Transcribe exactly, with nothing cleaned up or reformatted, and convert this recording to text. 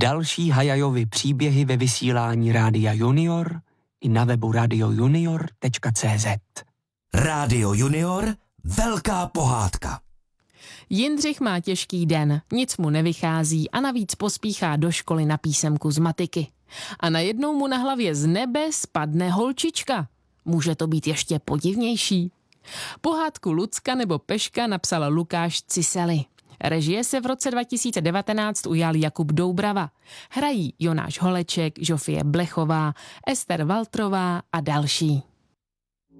Další Hayajovy příběhy ve vysílání Rádia Junior i na webu radio junior tečka cé zet. Rádio Junior, velká pohádka. Jindřich má těžký den, nic mu nevychází a navíc pospíchá do školy na písemku z matiky. A najednou mu na hlavě z nebe spadne holčička. Může to být ještě podivnější. Pohádku Lucka nebo Peška napsal Lukáš Cisely. Režie se v roce dva tisíce devatenáct ujal Jakub Doubrava. Hrají Jonáš Holeček, Žofie Blechová, Ester Waltrová a další.